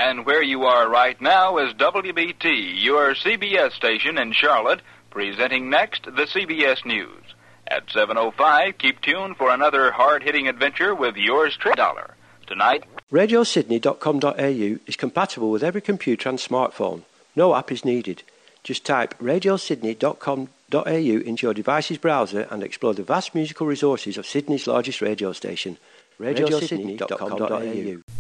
And where you are right now is WBT, your CBS station in Charlotte, presenting next the CBS News. At 7:05, keep tuned for another hard-hitting adventure with yours truly, Dollar. Tonight, RadioSydney.com.au is compatible with every computer and smartphone. No app is needed. Just type RadioSydney.com.au into your device's browser and explore the vast musical resources of Sydney's largest radio station, RadioSydney.com.au.